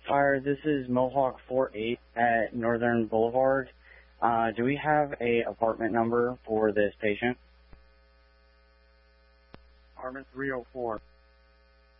Fire, this is Mohawk 48 at Northern Boulevard. Do we have a apartment number for this patient? Apartment 304.